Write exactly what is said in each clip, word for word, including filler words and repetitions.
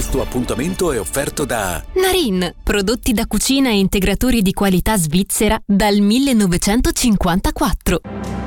Questo appuntamento è offerto da Narin, prodotti da cucina e integratori di qualità svizzera dal millenovecentocinquantaquattro.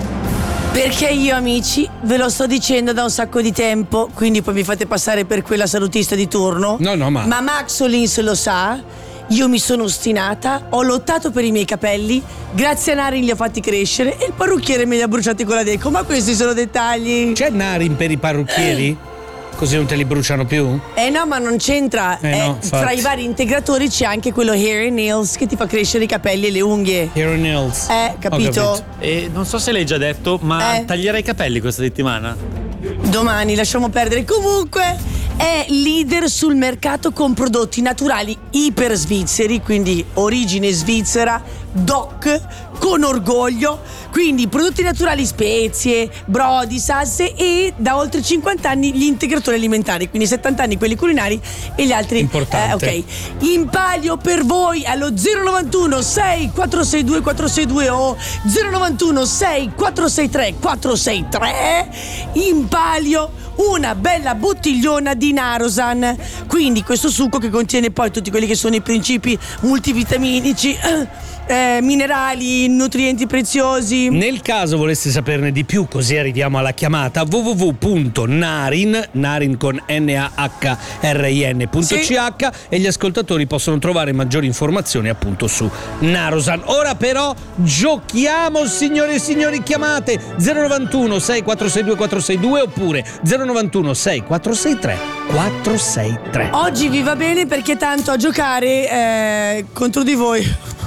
Perché io, amici, ve lo sto dicendo da un sacco di tempo, quindi poi mi fate passare per quella salutista di turno. No, no, ma... Ma Max Olins lo sa, io mi sono ostinata, ho lottato per i miei capelli, grazie a Narin li ho fatti crescere e il parrucchiere me li ha bruciati con la deco, ma questi sono dettagli. C'è Narin per i parrucchieri? Così non te li bruciano più? Eh no, ma non c'entra. Eh eh, no, tra i vari integratori c'è anche quello Hair and Nails che ti fa crescere i capelli e le unghie. Hair and Nails. Eh, capito? Ho capito. E non so se l'hai già detto, ma Eh. taglierai i capelli questa settimana? Domani, lasciamo perdere. Comunque è leader sul mercato con prodotti naturali iper svizzeri, quindi origine svizzera, doc, con orgoglio, quindi prodotti naturali, spezie, brodi, salse e da oltre cinquanta anni gli integratori alimentari, quindi settanta anni quelli culinari e gli altri. Importante. Eh, ok. In palio per voi allo zero novantuno sei quattro sei due quattro sei due o zero novantuno sei quattro sei tre quattro sei tre. In palio una bella bottigliona di Narosan, quindi questo succo che contiene poi tutti quelli che sono i principi multivitaminici, eh, minerali, nutrienti preziosi. Nel caso voleste saperne di più, così arriviamo alla chiamata, w w w punto narin, narin con N A H R I N punto C H, e gli ascoltatori possono trovare maggiori informazioni appunto su Narosan. Ora però giochiamo, signore e signori, chiamate zero novantuno sei quattro sei due quattro sei due oppure zero novantuno sei quattro sei tre quattro sei tre. Oggi vi va bene perché tanto a giocare eh, contro di voi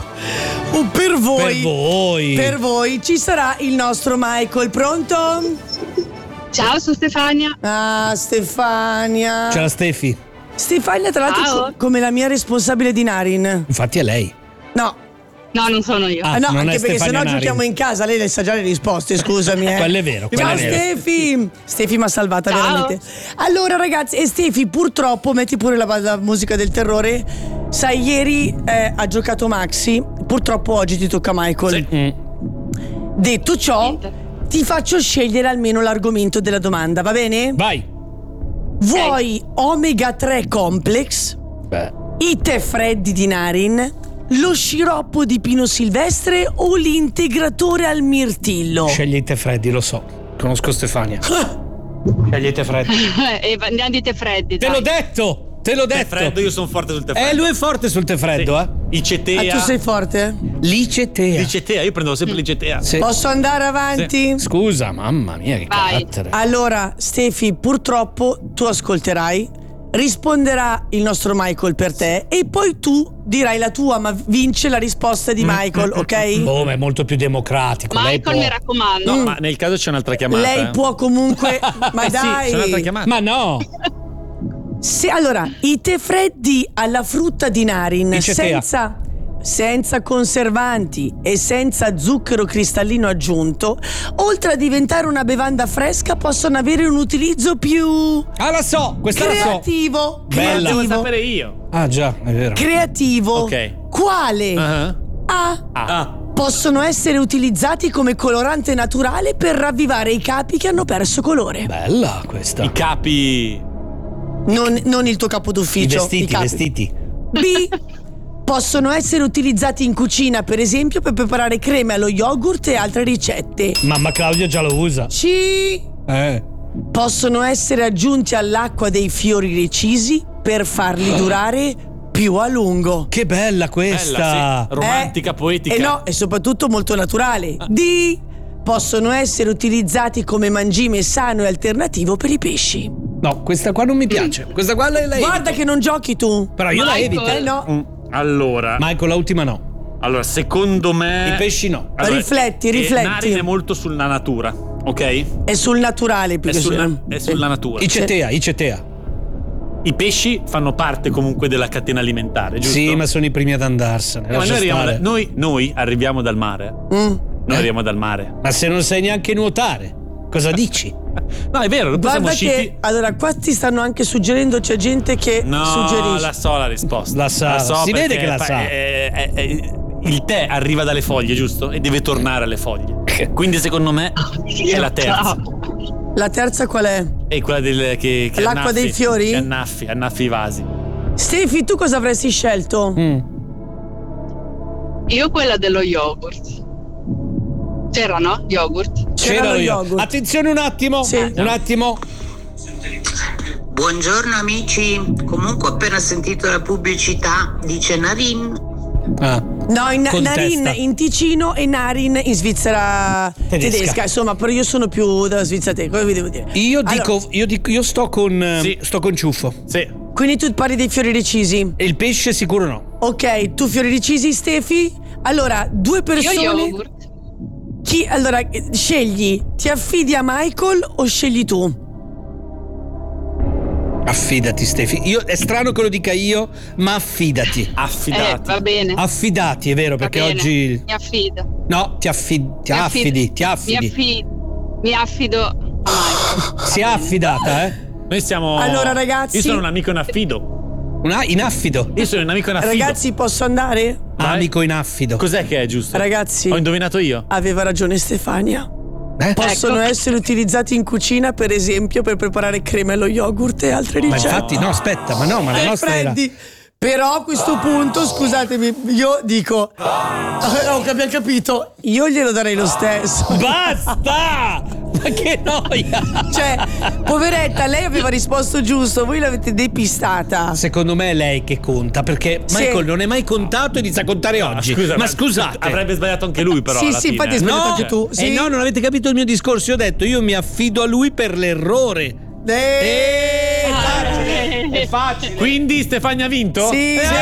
o per voi, Per voi. per voi ci sarà il nostro Michael. Pronto? Ciao, sono Stefania. Ah, Stefania. C'è la Stefi. Stefania, tra l'altro, Ciao. co- come la mia responsabile di Narin. Infatti è lei. No. No, non sono io. Ah, Ah, no, non anche è perché Stefania sennò Narin. giochiamo in casa, lei le sa già le risposte, scusami. Eh. Quello è vero, quello Ciao è vero. Stefi! Stefi mi ha salvata Ciao. veramente. Allora ragazzi, e Stefi, purtroppo, metti pure la, la musica del terrore. Sai, ieri eh, ha giocato Maxi, purtroppo oggi ti tocca Michael. Mm. Detto ciò, Niente. ti faccio scegliere almeno l'argomento della domanda, va bene? Vai. Vuoi omega tre complex, Beh. i tè freddi di Narin, lo sciroppo di pino silvestre o l'integratore al mirtillo? Scegli i tè freddi, lo so. Conosco Stefania. Scegli i tè freddi. E andiamo di tè freddi. Te dai. l'ho detto! Te l'ho Tè detto! freddo, io sono forte sul tè freddo. Eh, lui è forte sul tè freddo, eh? Icetea. Ah, tu sei forte? Licetea. Licetea, io prendevo sempre l'icetea. Sì. Posso andare avanti? Scusa, mamma mia, che Vai. carattere. Allora, Stefi, purtroppo tu ascolterai, risponderà il nostro Michael per te e poi tu dirai la tua, ma vince la risposta di Michael, ok? Oh, ma è molto più democratico. Lei Michael, può... mi raccomando. No, ma nel caso c'è un'altra chiamata. Lei eh. può comunque, ma Eh sì, dai. c'è un'altra chiamata. Ma no! Se, allora, i tè freddi alla frutta di Narin Icetea. senza, senza conservanti e senza zucchero cristallino aggiunto, oltre a diventare una bevanda fresca, possono avere un utilizzo più Ah, la so! Questa la so! creativo. Bella. Devo Creativo. sapere io. Ah, già, è vero. Creativo. Ok. Quale? Ah. A. Ah. Possono essere utilizzati come colorante naturale per ravvivare i capi che hanno perso colore. Bella questa. I capi. Non, non il tuo capo I d'ufficio. vestiti, i i capi. vestiti. B. Possono essere utilizzati in cucina, per esempio, per preparare creme allo yogurt e altre ricette. Mamma Claudia già lo usa. C. Eh. Possono essere aggiunti all'acqua dei fiori recisi per farli durare più a lungo. Che bella questa. Bella, sì. Romantica, Eh, poetica. E no, e soprattutto molto naturale. D. Possono essere utilizzati come mangime sano e alternativo per i pesci. No, questa qua non mi piace. Questa qua la, la Guarda evito. che non giochi tu. Però io la Michael. evito. Eh no. Mm, Allora, Michael, la ultima no. allora, secondo me. I pesci no. Allora, Rifletti, eh, rifletti. Narin è molto sulla natura, ok? È sul naturale più È che sulla, sul- è sulla natura. Icetea, Icetea. I pesci fanno parte comunque della catena alimentare, giusto? Sì, ma sono i primi ad andarsene. Eh, ma lascia noi arriviamo, stare. da- noi, noi arriviamo dal mare. Mm. Noi Eh. arriviamo dal mare. Ma se non sai neanche nuotare, cosa dici? No, è vero, dopo siamo Guarda usciti. che allora qua ti stanno anche suggerendo, c'è gente che No, suggerisce. la so la risposta. La sa, so si vede perché che la pa- sa. è- è- è- il tè arriva dalle foglie, giusto? E deve tornare alle foglie. Quindi secondo me è la terza. La terza qual è? È quella del che, che L'acqua annaffi, dei fiori? Che annaffi, annaffi i vasi. Stefi, tu cosa avresti scelto? Mm. Io quella dello yogurt. C'era, no? Yogurt. C'era lo yogurt. Attenzione un attimo. Sì. Un attimo. Buongiorno amici, comunque ho appena sentito la pubblicità, dice Narin. Ah. No, in, Contesta. Narin in Ticino e Narin in Svizzera Tedesca. tedesca. Insomma, però io sono più della Svizzera tedesca, cosa vi devo dire? Io Allora, dico, io dico, io sto con eh, Sì. sto con ciuffo. Sì. quindi tu parli dei fiori recisi. E il pesce sicuro no. Ok, tu fiori recisi, Stefi. Allora, due Io persone. yogurt. Chi allora eh, scegli? Ti affidi a Michael o scegli tu? Affidati, Stefi. Io, è strano che lo dica io, ma affidati. Eh, Affidati. va bene. Affidati, è vero, Va perché bene. oggi. Mi affido. No, ti, affidi, ti Mi affidi, ti Mi affidi. affido. Mi affido a Michael. Si è affidata, eh? Noi siamo. Allora, ragazzi- Io sono un amico in affido. Una, in affido. Io sono un amico in affido. Ragazzi, posso andare? Vai. Amico in affido. Cos'è che è giusto? Ragazzi, Ho indovinato io. aveva ragione Stefania. Eh? Possono Ecco. essere utilizzati in cucina, per esempio, per preparare creme allo yogurt e altre Ma ricette. infatti, no, aspetta, ma no, ma la Eh, nostra era. Freddy, però a questo punto, scusatemi, io dico, eh, oh, che abbiamo capito, io glielo darei lo stesso. Basta! Ma che noia! Cioè, poveretta, lei aveva risposto giusto, voi l'avete depistata. Secondo me è lei che conta, perché Sì. Michael non è mai contato e inizia a contare oggi. Scusa, ma scusate. Avrebbe sbagliato anche lui, però. Sì, alla sì, fine. infatti è sbagliato No, anche tu. Sì. eh no, non avete capito il mio discorso. Io ho detto, io mi affido a lui per l'errore. Eh, È facile. Quindi Stefania ha vinto? Sì. Eh,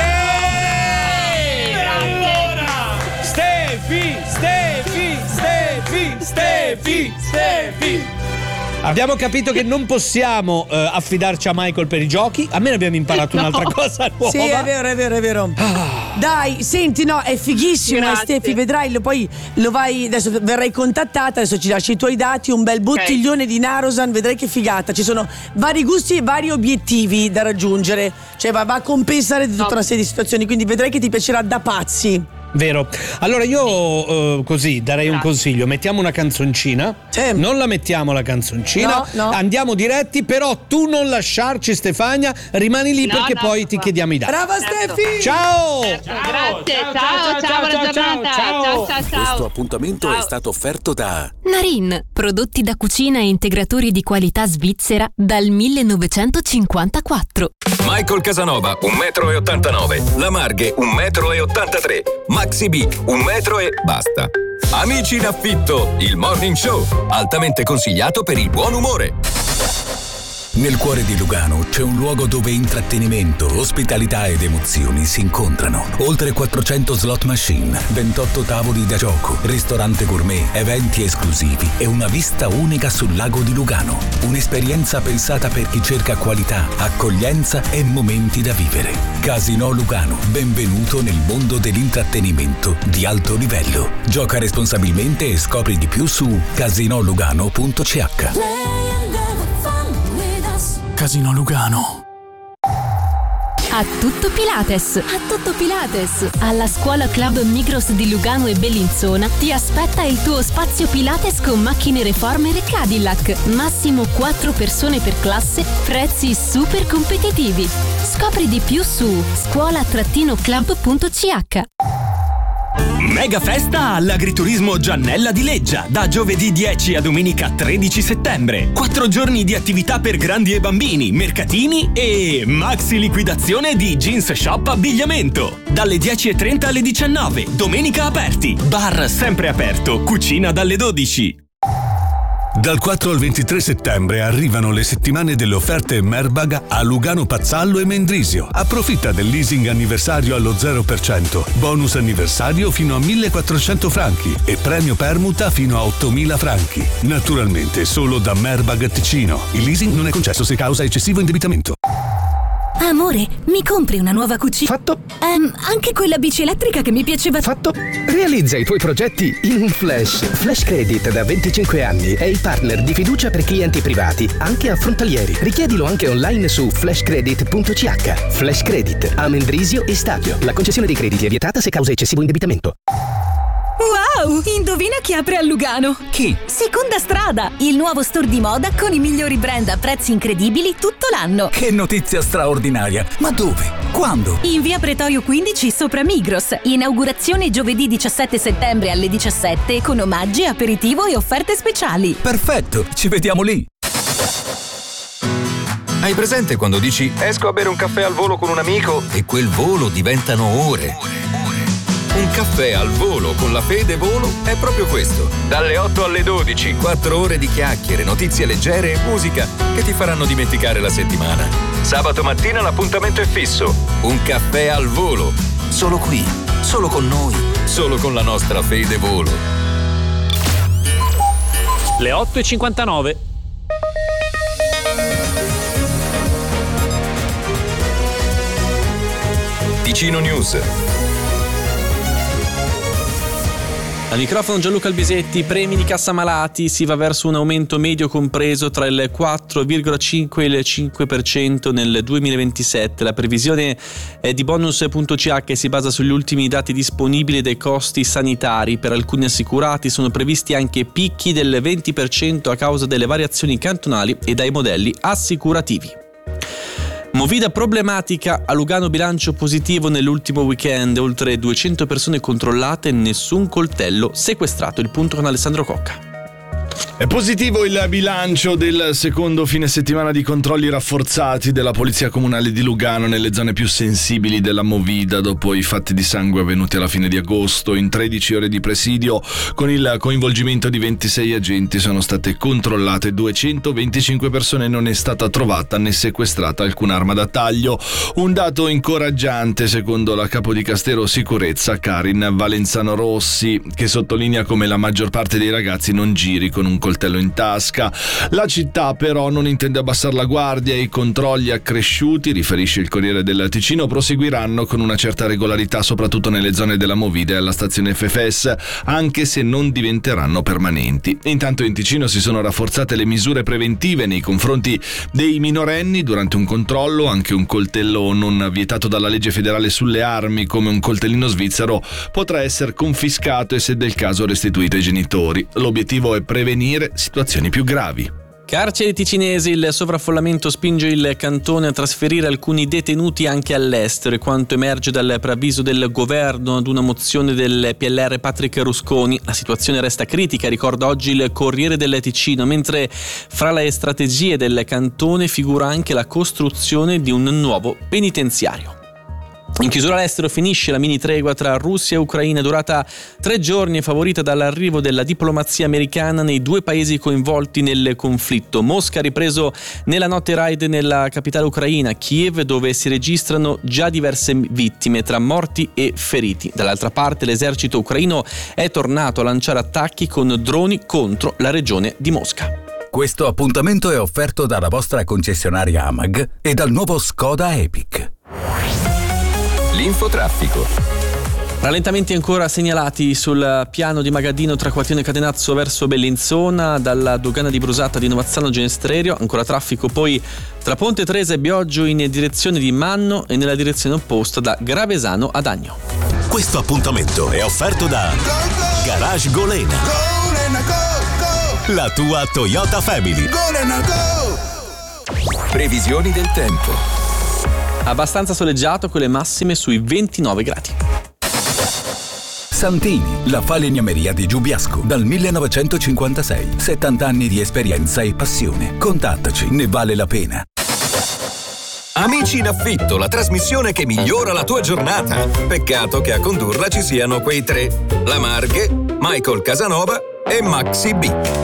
Allora! Stefi, Stefi, Stefi, Stefi, Stefi. Abbiamo capito che non possiamo eh, affidarci a Michael per i giochi. A me ne abbiamo imparato No. un'altra cosa nuova. Sì, è vero, è vero, è vero. Dai, senti, no, è fighissimo, eh, Grazie. Stefi, vedrai, lo, poi lo vai, adesso verrai contattata, adesso ci lasci i tuoi dati, un bel bottiglione di Narosan, vedrai che figata. Ci sono vari gusti e vari obiettivi da raggiungere, cioè va, va a compensare di tutta No. una serie di situazioni, quindi vedrai che ti piacerà da pazzi. Vero. Allora io eh, così darei un Grazie. consiglio. Mettiamo una canzoncina. Sì. Non la mettiamo la canzoncina. No, no. Andiamo diretti, però tu non lasciarci, Stefania. Rimani lì No, perché no, poi no, ti qua. chiediamo i dati. Brava Certo. Stefi! Ciao! Grazie, ciao, ciao, ciao, buona giornata. Ciao, ciao, ciao. Questo appuntamento Ciao. è stato offerto da Narin, prodotti da cucina e integratori di qualità svizzera dal millenovecentocinquantaquattro. Michael Casanova, un metro e ottantanove. La Marghe, un metro e ottantatré. Maxi B, un metro e basta. Amici in affitto, il morning show. Altamente consigliato per il buon umore. Nel cuore di Lugano c'è un luogo dove intrattenimento, ospitalità ed emozioni si incontrano. Oltre quattrocento slot machine, ventotto tavoli da gioco, ristorante gourmet, eventi esclusivi e una vista unica sul lago di Lugano. Un'esperienza pensata per chi cerca qualità, accoglienza e momenti da vivere. Casino Lugano, benvenuto nel mondo dell'intrattenimento di alto livello. Gioca responsabilmente e scopri di più su casino lugano punto c h. Casino Lugano. A tutto Pilates! A tutto Pilates! Alla scuola Club Migros di Lugano e Bellinzona ti aspetta il tuo spazio Pilates con macchine Reformer e Cadillac. Massimo quattro persone per classe, prezzi super competitivi. Scopri di più su scuola club punto c h. Mega festa all'agriturismo Giannella di Leggia, da giovedì dieci a domenica tredici settembre. Quattro giorni di attività per grandi e bambini, mercatini e maxi liquidazione di jeans shop abbigliamento. Dalle dieci e trenta alle diciannove, domenica aperti, bar sempre aperto, cucina dalle dodici. Dal quattro al ventitré settembre arrivano le settimane delle offerte Merbag a Lugano Pazzallo e Mendrisio. Approfitta del leasing anniversario allo zero per cento, bonus anniversario fino a millequattrocento franchi e premio permuta fino a ottomila franchi. Naturalmente solo da Merbag Ticino. Il leasing non è concesso se causa eccessivo indebitamento. Amore, mi compri una nuova cucina? Fatto. Ehm, anche quella bici elettrica che mi piaceva. Fatto. Realizza i tuoi progetti in un flash. Flash Credit da venticinque anni è il partner di fiducia per clienti privati, anche affrontalieri. Richiedilo anche online su flash credit punto c h. Flash Credit, a Mendrisio e Stadio. La concessione dei crediti è vietata se causa eccessivo indebitamento. Wow! Indovina chi apre a Lugano? Chi? Seconda Strada, il nuovo store di moda con i migliori brand a prezzi incredibili tutto l'anno. Che notizia straordinaria! Ma dove? Quando? In via Pretorio quindici sopra Migros. Inaugurazione giovedì diciassette settembre alle diciassette con omaggi, aperitivo e offerte speciali. Perfetto, ci vediamo lì. Hai presente quando dici esco a bere un caffè al volo con un amico e quel volo diventano ore? Un caffè al volo con la Fede Volo è proprio questo. Dalle otto alle dodici, quattro ore di chiacchiere, notizie leggere e musica che ti faranno dimenticare la settimana. Sabato mattina l'appuntamento è fisso. Un caffè al volo. Solo qui, solo con noi, solo con la nostra Fede Volo. Le otto e cinquantanove. Ticino News. Al microfono Gianluca Albisetti. Premi di cassa malati, si va verso un aumento medio compreso tra il quattro virgola cinque e il cinque per cento nel duemilaventisette. La previsione di bonus.ch si basa sugli ultimi dati disponibili dei costi sanitari. Per alcuni assicurati sono previsti anche picchi del venti per cento a causa delle variazioni cantonali e dai modelli assicurativi. Movida problematica a Lugano, bilancio positivo nell'ultimo weekend, oltre duecento persone controllate, nessun coltello sequestrato. Il punto con Alessandro Cocca. È positivo il bilancio del secondo fine settimana di controlli rafforzati della Polizia Comunale di Lugano nelle zone più sensibili della Movida dopo i fatti di sangue avvenuti alla fine di agosto. In tredici ore di presidio, con il coinvolgimento di ventisei agenti, sono state controllate duecentoventicinque persone e non è stata trovata né sequestrata alcuna arma da taglio. Un dato incoraggiante secondo la capodicastero sicurezza Karin Valenzano Rossi, che sottolinea come la maggior parte dei ragazzi non giri con un coltello in tasca. La città però non intende abbassare la guardia e i controlli accresciuti, riferisce il Corriere del Ticino, proseguiranno con una certa regolarità soprattutto nelle zone della Movida e alla stazione F F S, anche se non diventeranno permanenti. Intanto in Ticino si sono rafforzate le misure preventive nei confronti dei minorenni durante un controllo. Anche un coltello non vietato dalla legge federale sulle armi, come un coltellino svizzero, potrà essere confiscato e se del caso restituito ai genitori. L'obiettivo è prevenire situazioni più gravi. Carceri ticinesi, il sovraffollamento spinge il cantone a trasferire alcuni detenuti anche all'estero, e quanto emerge dal preavviso del governo ad una mozione del P L R Patrick Rusconi. La situazione resta critica, ricorda oggi il Corriere del Ticino, mentre fra le strategie del cantone figura anche la costruzione di un nuovo penitenziario. In chiusura all'estero finisce la mini tregua tra Russia e Ucraina, durata tre giorni e favorita dall'arrivo della diplomazia americana nei due paesi coinvolti nel conflitto. Mosca ha ripreso nella notte raid nella capitale ucraina, Kiev, dove si registrano già diverse vittime tra morti e feriti. Dall'altra parte l'esercito ucraino è tornato a lanciare attacchi con droni contro la regione di Mosca. Questo appuntamento è offerto dalla vostra concessionaria Amag e dal nuovo Skoda Epic. L'infotraffico. Rallentamenti ancora segnalati sul piano di Magadino tra Quartione Catenazzo verso Bellinzona, dalla dogana di Brusata di Novazzano Genestrerio. Ancora traffico poi tra Ponte Tresa e Bioggio in direzione di Manno e nella direzione opposta da Gravesano ad Agno. Questo appuntamento è offerto da Garage Golena, la tua Toyota Family. Previsioni del tempo. Abbastanza soleggiato con le massime sui ventinove gradi. Santini, la falegnameria di Giubiasco, dal millenovecentocinquantasei. settanta anni di esperienza e passione. Contattaci, ne vale la pena. Amici in affitto, la trasmissione che migliora la tua giornata. Peccato che a condurla ci siano quei tre: La Marghe, Michael Casanova e Maxi B.